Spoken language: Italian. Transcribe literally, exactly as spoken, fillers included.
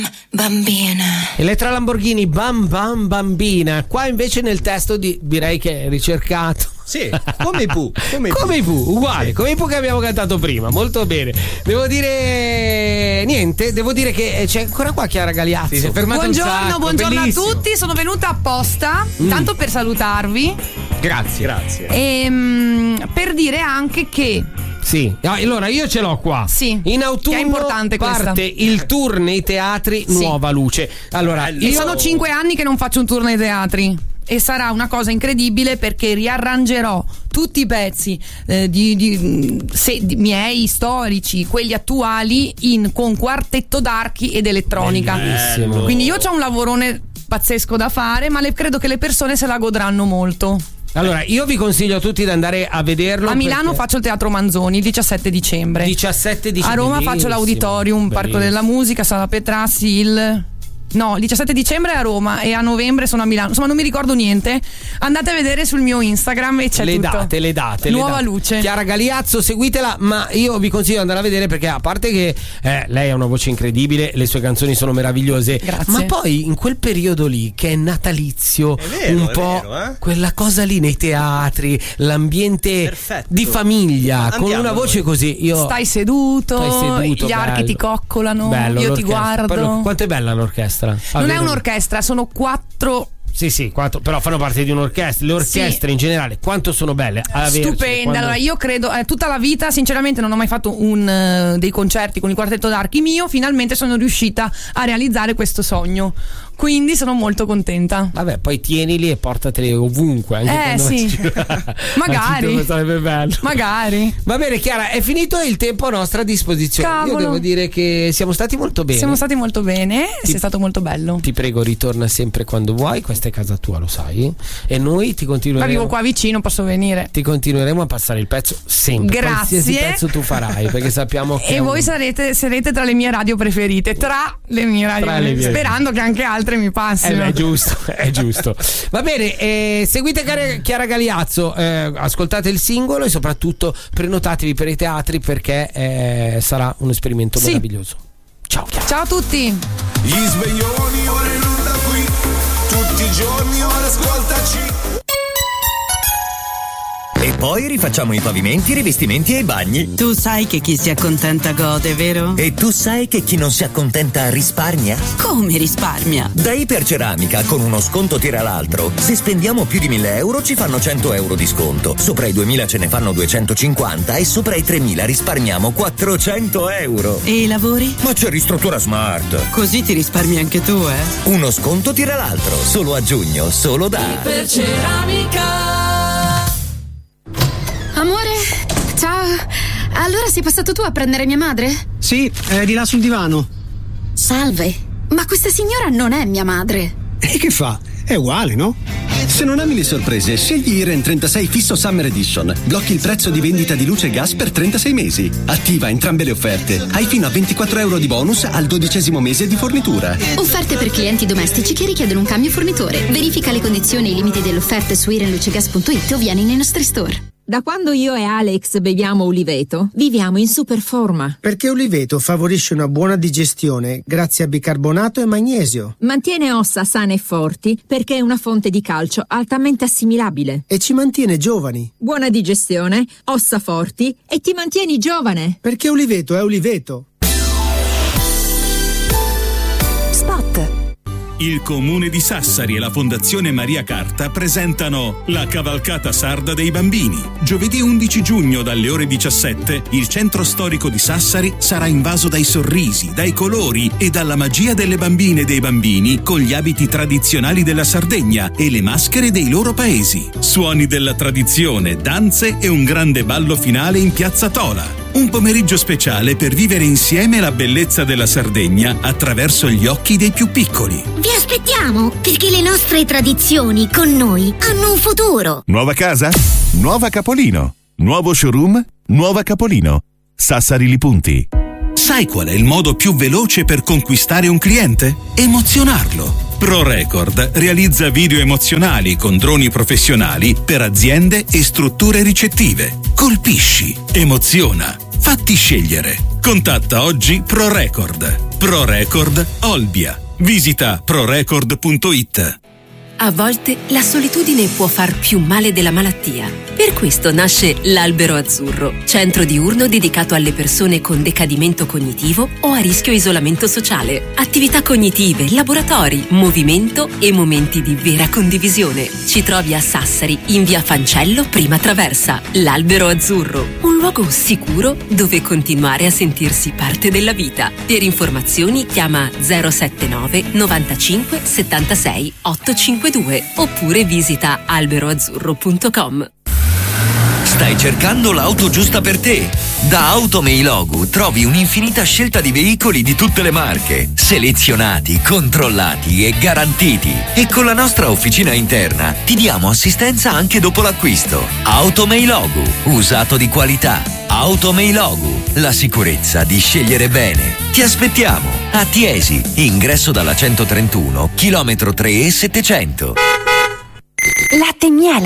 Bambina. Elettra Lamborghini, bam bam bambina. Qua invece nel testo di, direi che è ricercato. Sì, come i Pooh. Come i Come i Pooh, uguale, sì. Come i Pooh che abbiamo cantato prima, molto bene. Devo dire niente, devo dire che c'è ancora qua Chiara Galiazzo. Sì, si è fermata un buongiorno, sacco, buongiorno bellissimo. a tutti, sono venuta apposta, mm. tanto per salutarvi. Grazie. Grazie. E um, per dire anche che Sì, allora io ce l'ho qua. Sì. In autunno che è importante parte questa. il tour nei teatri Sì. Nuova Luce. Allora, E io... sono cinque anni che non faccio un tour nei teatri. E sarà una cosa incredibile perché riarrangerò tutti i pezzi eh, di, di, se, di miei storici, quelli attuali, in, con quartetto d'archi ed elettronica. Bellissimo. Quindi io c'ho un lavorone pazzesco da fare, ma le, credo che le persone se la godranno molto. Allora, io vi consiglio a tutti di andare a vederlo. A Milano perché... faccio il Teatro Manzoni il diciassette dicembre. diciassette dicembre. A Roma bellissimo, faccio l'Auditorium, Parco bellissimo. della Musica, Sala Petrassi, il... No, il diciassette dicembre è a Roma e a novembre sono a Milano. Insomma, non mi ricordo niente. Andate a vedere sul mio Instagram e c'è le tutto. date, le date. Nuova le date. Luce. Chiara Galiazzo, seguitela, ma io vi consiglio di andare a vedere perché a parte che eh, lei ha una voce incredibile, le sue canzoni sono meravigliose. Grazie. Ma poi in quel periodo lì che è natalizio, È vero, un è po' vero, eh? quella cosa lì nei teatri, l'ambiente Perfetto. di famiglia, Andiamo con una voce noi. così. Io Stai seduto, Stai seduto, gli archi bello. ti coccolano, Bello, io ti l'orchestra. guardo. Poi lo- quanto è bella l'orchestra? Non Avere- è un'orchestra, sono quattro. Sì, sì, quattro, però fanno parte di un'orchestra. Le orchestre Sì. in generale, quanto sono belle. Avercele, Stupenda. quando- Allora, io credo, eh, tutta la vita, sinceramente, non ho mai fatto un, eh, dei concerti con il quartetto d'archi mio. Finalmente sono riuscita a realizzare questo sogno. Quindi sono molto contenta. Vabbè, poi tienili e portateli ovunque. Anche Eh, quando sì. ci- Magari. Anche sarebbe bello. Magari. Va bene, Chiara, è finito il tempo a nostra disposizione. Cavolo. Io devo dire che siamo stati molto bene. Siamo stati molto bene, Ti- sei stato molto bello. Ti prego, ritorna sempre quando vuoi. Questa è casa tua, lo sai. E noi ti Ma continueremo. vivo qua vicino, posso venire. Ti continueremo a passare il pezzo sempre. Grazie. Qualsiasi pezzo tu farai, perché sappiamo che. E è voi un- sarete, sarete tra le mie radio preferite. Tra le mie radio Tra le mie. Sperando che anche altre mi Eh passino. beh, è giusto, è giusto. Va bene, eh, seguite Chiara- Chiara Galiazzo, eh, ascoltate il singolo e soprattutto prenotatevi per i teatri perché eh, sarà un esperimento Sì. meraviglioso. Ciao Chiara. Ciao a tutti. Gli sveglioni ora in onda qui, tutti i giorni ora ascoltaci. E poi rifacciamo i pavimenti, i rivestimenti e i bagni. Tu sai che chi si accontenta gode, vero? E tu sai che chi non si accontenta risparmia? Come risparmia? Da Iperceramica, con uno sconto tira l'altro. Se spendiamo più di mille euro ci fanno cento euro di sconto. Sopra i duemila ce ne fanno duecentocinquanta e sopra i tremila risparmiamo quattrocento euro. E i lavori? Ma c'è Ristruttura Smart. Così ti risparmi anche tu, eh? Uno sconto tira l'altro, solo a giugno, solo da Amore, ciao. Allora sei passato tu a prendere mia madre? Sì, è di là sul divano. Salve. Ma questa signora non è mia madre. E che fa? È uguale, no? Se non ami le sorprese, scegli Iren trentasei Fisso Summer Edition. Blocchi il prezzo di vendita di luce e gas per trentasei mesi. Attiva entrambe le offerte. Hai fino a ventiquattro euro di bonus al dodicesimo mese di fornitura. Offerte per clienti domestici che richiedono un cambio fornitore. Verifica le condizioni e i limiti delle offerte su irenlucegas punto it o vieni nei nostri store. Da quando io e Alex beviamo Uliveto, viviamo in super forma. Perché Uliveto favorisce una buona digestione grazie a bicarbonato e magnesio. Mantiene ossa sane e forti perché è una fonte di calcio altamente assimilabile. E ci mantiene giovani. Buona digestione, ossa forti e ti mantieni giovane. Perché Uliveto è Uliveto. Spot. Il Comune di Sassari e la Fondazione Maria Carta presentano la Cavalcata Sarda dei Bambini. Giovedì undici giugno dalle ore diciassette il centro storico di Sassari sarà invaso dai sorrisi, dai colori e dalla magia delle bambine e dei bambini con gli abiti tradizionali della Sardegna e le maschere dei loro paesi. Suoni della tradizione, danze e un grande ballo finale in Piazza Tola. Un pomeriggio speciale per vivere insieme la bellezza della Sardegna attraverso gli occhi dei più piccoli. Vi aspettiamo perché le nostre tradizioni con noi hanno un futuro. Nuova casa? Nuova Capolino. Nuovo showroom? Nuova Capolino. Sassari Li Punti. Sai qual è il modo più veloce per conquistare un cliente? Emozionarlo. ProRecord realizza video emozionali con droni professionali per aziende e strutture ricettive. Colpisci, emoziona, fatti scegliere. Contatta oggi ProRecord ProRecord Olbia. Visita prorecord punto it. A volte la solitudine può far più male della malattia. Per questo nasce l'Albero Azzurro, centro diurno dedicato alle persone con decadimento cognitivo o a rischio isolamento sociale. Attività cognitive, laboratori, movimento e momenti di vera condivisione. Ci trovi a Sassari, in via Fancello, prima traversa. L'Albero Azzurro, un luogo sicuro dove continuare a sentirsi parte della vita. Per informazioni chiama zero sette nove novantacinque settantasei ottocentocinquantadue oppure visita alberoazzurro punto com. Stai cercando l'auto giusta per te? Da Automeilogu trovi un'infinita scelta di veicoli di tutte le marche, selezionati, controllati e garantiti. E con la nostra officina interna ti diamo assistenza anche dopo l'acquisto. Automeilogu, usato di qualità. Automeilogu, la sicurezza di scegliere bene. Ti aspettiamo a Tiesi, ingresso dalla centotrentuno, chilometro tre e settecento. Latte miele.